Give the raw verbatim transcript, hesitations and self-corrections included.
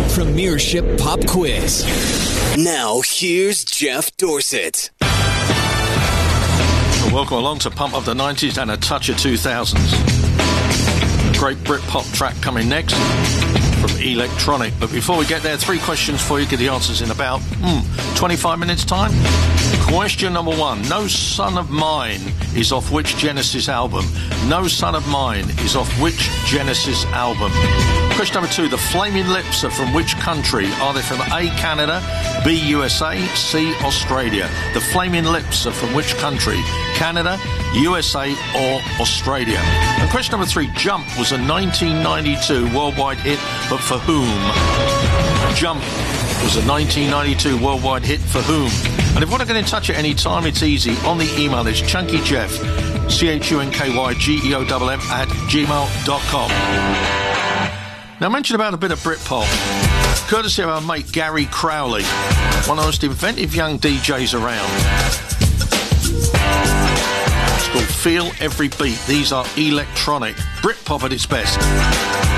Premiership Pop Quiz. Now, here's Jeff Dorset. Well, welcome along to Pump Up the nineties and a touch of two thousands. Great Britpop track coming next from Electronic. But before we get there, three questions for you. Get the answers in about hmm, twenty-five minutes time. Question number one. No Son of Mine is off which Genesis album? No Son of Mine is off which Genesis album? Question number two. The Flaming Lips are from which country? Are they from A, Canada, B, U S A, C, Australia? The Flaming Lips are from which country? Canada, U S A or Australia? And question number three. Jump was a nineteen ninety-two worldwide hit, but for whom? Jump was a nineteen ninety-two worldwide hit for whom? And if you want to get in touch at any time, it's easy. On the email, it's chunkyjeff, C H U N K Y G E O M M, at gmail dot com. Now, I mentioned about a bit of Britpop, courtesy of our mate Gary Crowley, one of the most inventive young D Js around. It's called Feel Every Beat. These are Electronic. Britpop at its best.